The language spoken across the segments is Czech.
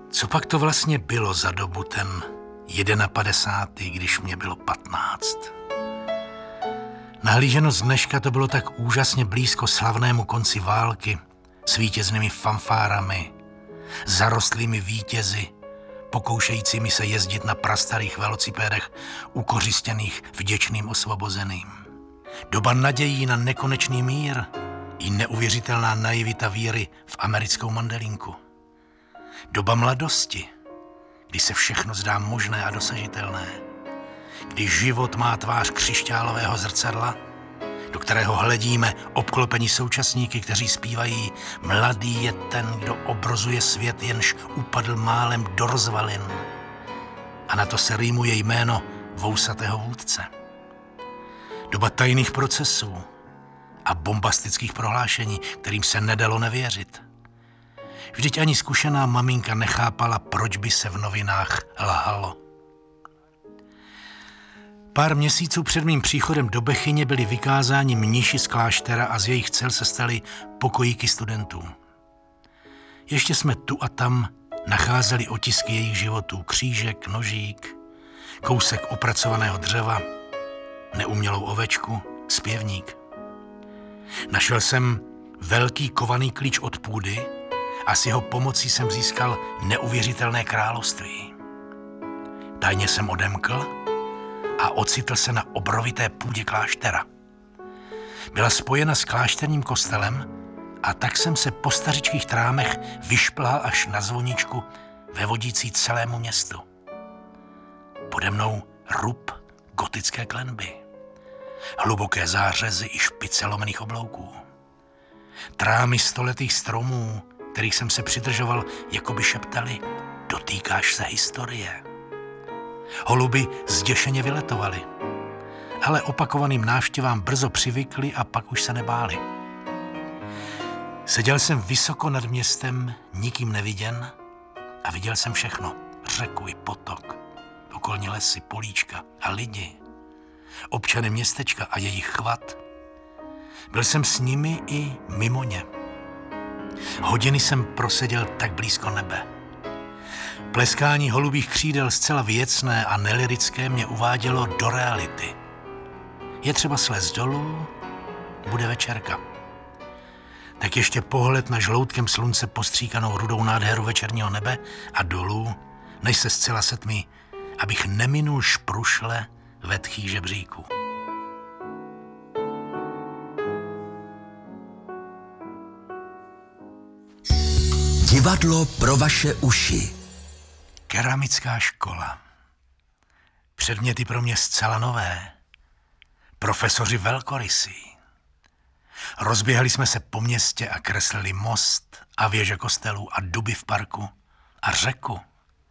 Co pak to vlastně bylo za dobu ten 51., když mě bylo 15? Nahlíženo z dneška to bylo tak úžasně blízko slavnému konci války s vítěznými fanfárami, zarostlými vítězi, pokoušejícími se jezdit na prastarých velocipédech ukořistěných vděčným osvobozeným. Doba nadějí na nekonečný mír i neuvěřitelná naivita víry v americkou mandelinku. Doba mladosti, kdy se všechno zdá možné a dosažitelné, kdy život má tvář křišťálového zrcadla, do kterého hledíme obklopení současníky, kteří zpívají: mladý je ten, kdo obrozuje svět, jenž upadl málem do rozvalin. A na to se rýmuje jméno vousatého vůdce. Doba tajných procesů a bombastických prohlášení, kterým se nedalo nevěřit. Vždyť ani zkušená maminka nechápala, proč by se v novinách lhalo. Pár měsíců před mým příchodem do Bechyně byli vykázáni mniši z kláštera a z jejich cel se staly pokojíky studentů. Ještě jsme tu a tam nacházeli otisky jejich životů: křížek, nožík, kousek opracovaného dřeva, neumělou ovečku, zpěvník. Našel jsem velký kovaný klíč od půdy a s jeho pomocí jsem získal neuvěřitelné království. Tajně jsem odemkl a ocitl se na obrovité půdě kláštera. Byla spojena s klášterním kostelem a tak jsem se po stařičkých trámech vyšplhal až na zvoničku vevodící celému městu. Pode mnou rub gotické klenby, hluboké zářezy i špice lomených oblouků. Trámy stoletých stromů, kterých jsem se přidržoval, jako by šeptali: dotýkáš se historie. Holuby zděšeně vyletovaly, ale opakovaným návštěvám brzo přivykli a pak už se nebáli. Seděl jsem vysoko nad městem, nikým neviděn, a viděl jsem všechno: řeku i potok, okolní lesy, políčka a lidi, občany městečka a jejich chvat. Byl jsem s nimi i mimo ně. Hodiny jsem proseděl tak blízko nebe. Pleskání holubých křídel zcela věcné a nelirické mě uvádělo do reality. Je třeba slez dolů, bude večerka. Tak ještě pohled na žloutkem slunce postříkanou rudou nádheru večerního nebe a dolů, než se zcela setmí, abych neminul šprušle vetchých žebříků. Divadlo pro vaše uši. Keramická škola. Předměty pro mě zcela nové. Profesoři velkorysí. Rozběhali jsme se po městě a kreslili most a věže kostelů a duby v parku a řeku.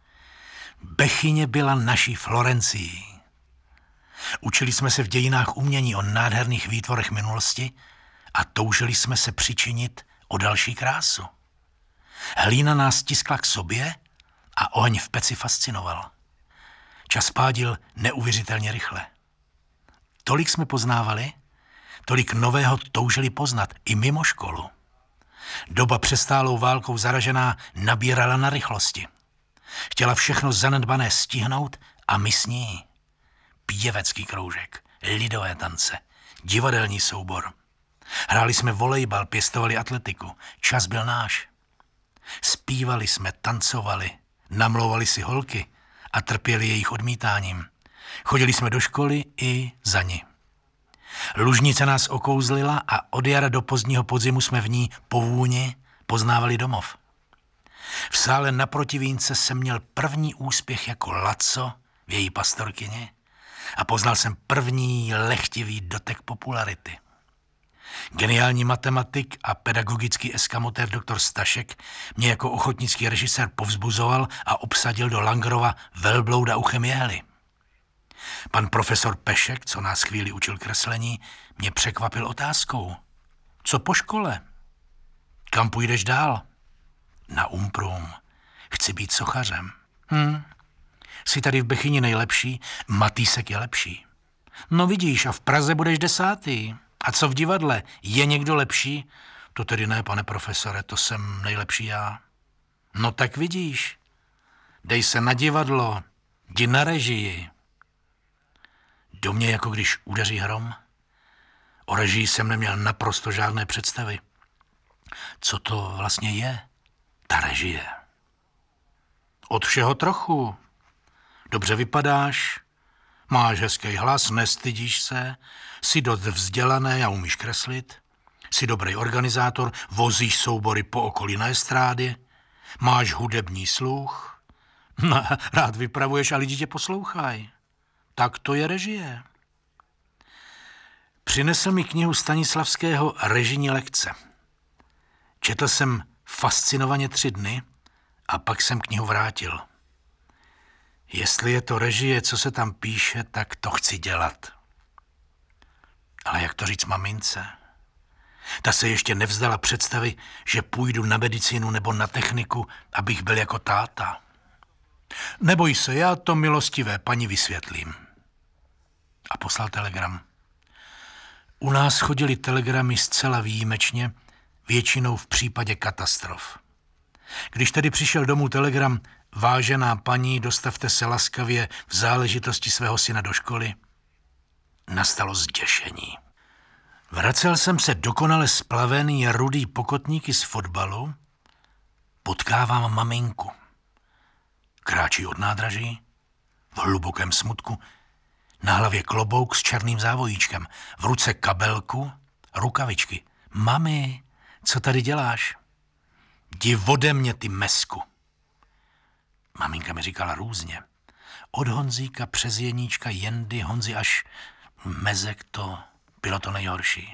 Bechyně byla naší Florencií. Učili jsme se v dějinách umění o nádherných výtvorech minulosti a toužili jsme se přičinit o další krásu. Hlína nás tiskla k sobě a oheň v peci fascinoval. Čas pádil neuvěřitelně rychle. Tolik jsme poznávali, tolik nového toužili poznat i mimo školu. Doba přestálou válkou zaražená nabírala na rychlosti. Chtěla všechno zanedbané stihnout a my s ní. Pěvecký kroužek, lidové tance, divadelní soubor. Hráli jsme volejbal, pěstovali atletiku. Čas byl náš. Zpívali jsme, tancovali, namlouvali si holky a trpěli jejich odmítáním. Chodili jsme do školy i za ní. Lužnice nás okouzlila a od jara do pozdního podzimu jsme v ní po vůni poznávali domov. V sále naproti Vínce jsem měl první úspěch jako Laco v její pastorkyni a poznal jsem první lehtivý dotek popularity. Geniální matematik a pedagogický eskamotér doktor Stašek mě jako ochotnický režisér povzbuzoval a obsadil do Langerova velblouda uchem jehly. Pan profesor Pešek, co nás chvíli učil kreslení, mě překvapil otázkou: co po škole? Kam půjdeš dál? Na Umprum. Chci být sochařem. Jsi tady v Bechyni nejlepší, Matýsek je lepší. No vidíš, a v Praze budeš 10. A co v divadle? Je někdo lepší? To tedy ne, pane profesore, to jsem nejlepší já. No tak vidíš, dej se na divadlo, jdi na režii. Do mě jako když udeří hrom. O režii jsem neměl naprosto žádné představy. Co to vlastně je, ta režie? Od všeho trochu. Dobře vypadáš, máš hezký hlas, nestydíš se, jsi dost vzdělaný a umíš kreslit, jsi dobrý organizátor, vozíš soubory po okolí na estrády, máš hudební sluch, rád vypravuješ a lidi tě poslouchají. Tak to je režie. Přinesl mi knihu Stanislavského Režijní lekce. Četl jsem fascinovaně 3 dny a pak jsem knihu vrátil. Jestli je to režie, co se tam píše, tak to chci dělat. Ale jak to říct mamince? Ta se ještě nevzdala představy, že půjdu na medicínu nebo na techniku, abych byl jako táta. Neboj se, já to milostivé paní vysvětlím. A poslal telegram. U nás chodily telegramy zcela výjimečně, většinou v případě katastrof. Když tedy přišel domů telegram: vážená paní, dostavte se laskavě v záležitosti svého syna do školy, nastalo zděšení. Vracel jsem se dokonale splavený a rudý pokotníky z fotbalu, potkávám maminku. Kráčí od nádraží, v hlubokém smutku, na hlavě klobouk s černým závojíčkem, v ruce kabelku, rukavičky. Mami, co tady děláš? Jdi ode mě, ty mesku. Maminka mi říkala různě. Od Honzíka přes Jeníčka, Jendy, Honzi až Mezek, to bylo to nejhorší.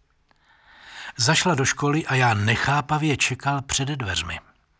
Zašla do školy a já nechápavě čekal před dveřmi.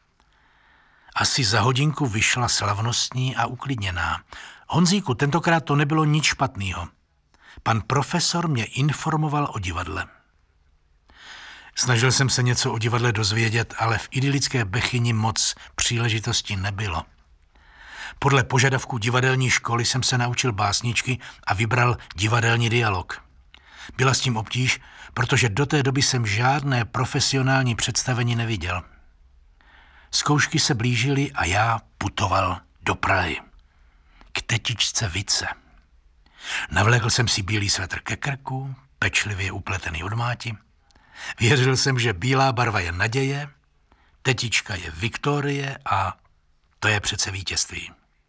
Asi za hodinku vyšla slavnostní a uklidněná. Honzíku, tentokrát to nebylo nic špatného. Pan profesor mě informoval o divadle. Snažil jsem se něco o divadle dozvědět, ale v idylické Bechyni moc příležitostí nebylo. Podle požadavků divadelní školy jsem se naučil básničky a vybral divadelní dialog. Byla s tím obtíž, protože do té doby jsem žádné profesionální představení neviděl. Zkoušky se blížily a já putoval do Prahy. K tetičce Vice. Navlékl jsem si bílý svetr ke krku, pečlivě upletený od máti. Věřil jsem, že bílá barva je naděje, tetička je Viktorie a to je přece vítězství.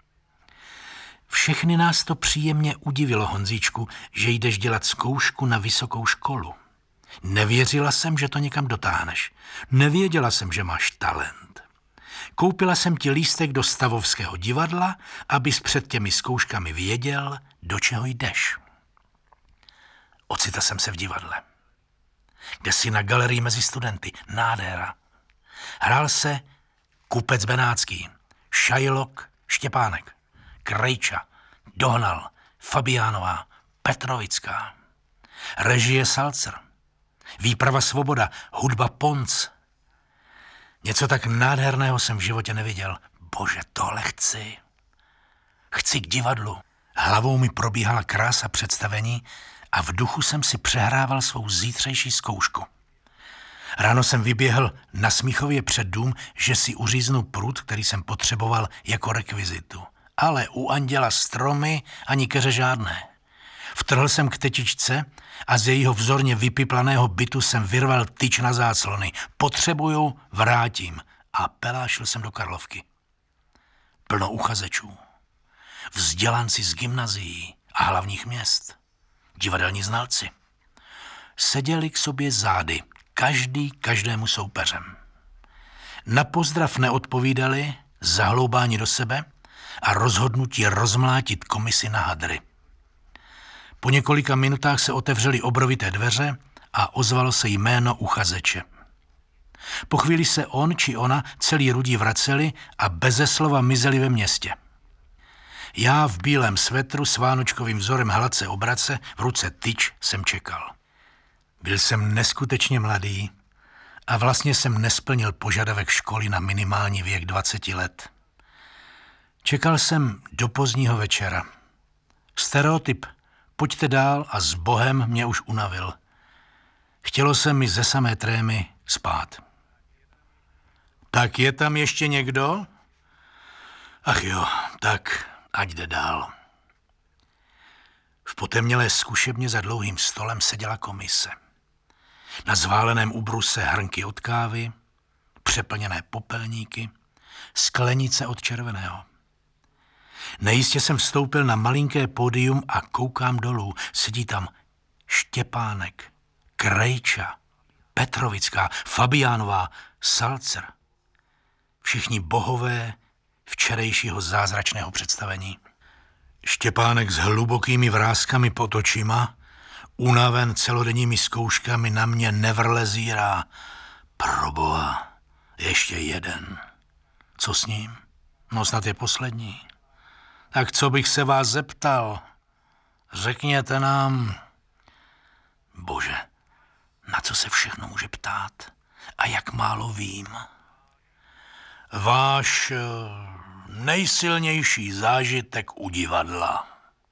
Všechny nás to příjemně udivilo, Honzíčku, že jdeš dělat zkoušku na vysokou školu. Nevěřila jsem, že to někam dotáhneš. Nevěděla jsem, že máš talent. Koupila jsem ti lístek do Stavovského divadla, abys před těmi zkouškami věděl, do čeho jdeš. Ocitl jsem se v divadle. Kde si na galerii mezi studenty. Nádhera. Hrál se Kupec Benácký, Šajlok Štěpánek, Krejča, Dohnal, Fabiánová, Petrovická. Režie Salcer, výprava Svoboda, hudba Ponc. Něco tak nádherného jsem v životě neviděl. Bože, tohle chci. Chci k divadlu. Hlavou mi probíhala krása představení a v duchu jsem si přehrával svou zítřejší zkoušku. Ráno jsem vyběhl na Smíchově před dům, že si uříznu prut, který jsem potřeboval jako rekvizitu. Ale u Anděla stromy ani keře žádné. Vtrhl jsem k tetičce a z jejího vzorně vypiplaného bytu jsem vyrval tyč na záclony. Potřebuju, vrátím. A pelášil jsem do Karlovky. Plno uchazečů. Vzdělanci z gymnazií a hlavních měst. Divadelní znalci. Seděli k sobě zády, každý každému soupeřem. Na pozdrav neodpovídali, zahloubáni do sebe a rozhodnutí rozmlátit komisi na hadry. Po několika minutách se otevřely obrovité dveře a ozvalo se jméno uchazeče. Po chvíli se on či ona celý rudí vraceli a beze slova mizeli ve městě. Já v bílém svetru s vánočkovým vzorem hladce obrace, v ruce tyč jsem čekal. Byl jsem neskutečně mladý a vlastně jsem nesplnil požadavek školy na minimální věk 20 let. Čekal jsem do pozdního večera. Stereotyp pojďte dál a s Bohem mě už unavil. Chtělo se mi ze samé trémy spát. Tak je tam ještě někdo? Ach jo, tak ať jde dál. V potemnělé zkušebně za dlouhým stolem seděla komise. Na zváleném ubruse hrnky od kávy, přeplněné popelníky, sklenice od červeného. Nejistě jsem vstoupil na malinké pódium a koukám dolů. Sedí tam Štěpánek, Krejča, Petrovická, Fabiánová, Salcer. Všichni bohové včerejšího zázračného představení. Štěpánek s hlubokými vrázkami pod očima, unaven celodenními zkouškami, na mě nevrle zírá. Proboha, ještě jeden. Co s ním? No snad je poslední. Tak co bych se vás zeptal? Řekněte nám. Bože, na co se všechno může ptát a jak málo vím. Váš nejsilnější zážitek u divadla.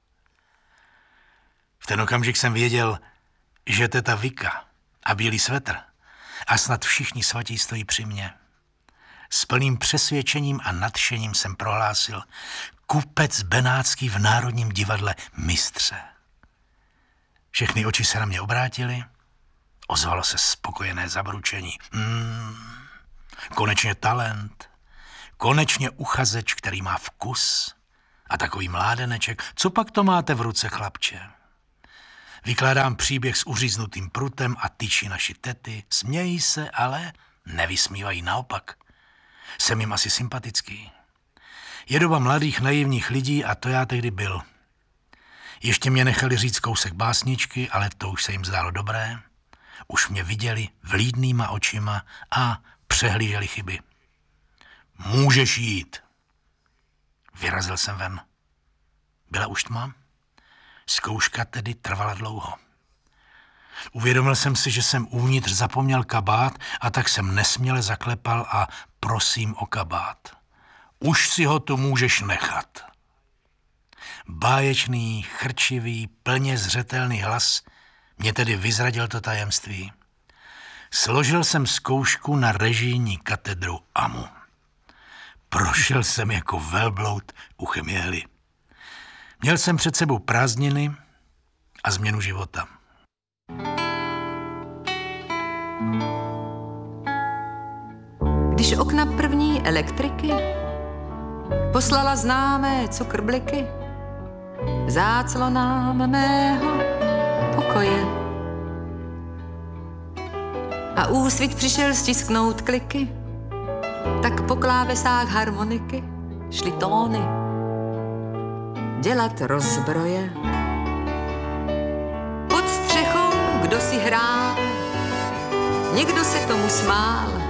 V ten okamžik jsem věděl, že teta Vika a bílý svetr a snad všichni svatí stojí při mně. S plným přesvědčením a nadšením jsem prohlásil: kupec Benátský v Národním divadle mistře. Všechny oči se na mě obrátily, ozvalo se spokojené zabručení. Konečně talent, konečně uchazeč, který má vkus. A takový mládeneček, co pak to máte v ruce, chlapče? Vykládám příběh s uříznutým prutem a tyčí naši tety. Smějí se, ale nevysmívají, naopak. Jsem jim asi sympatický. Je doba mladých naivních lidí a to já tehdy byl. Ještě mě nechali říct kousek básničky, ale to už se jim zdálo dobré. Už mě viděli vlídnýma očima a přehlíželi chyby. Můžeš jít. Vyrazil jsem ven. Byla už tma? Zkouška tedy trvala dlouho. Uvědomil jsem si, že jsem uvnitř zapomněl kabát, a tak jsem nesměle zaklepal a prosím o kabát. Už si ho tu můžeš nechat. Báječný, chrčivý, plně zřetelný hlas mě tedy vyzradil to tajemství. Složil jsem zkoušku na režijní katedru AMU. Prošel jsem jako velbloud uchem jehly. Měl jsem před sebou prázdniny a změnu života. Když okna první elektriky poslala známé cukrbliky záclonám mého pokoje a úsvit přišel stisknout kliky, tak po klávesách harmoniky šly tóny dělat rozbroje. Pod střechou kdo si hrál, někdo se tomu smál,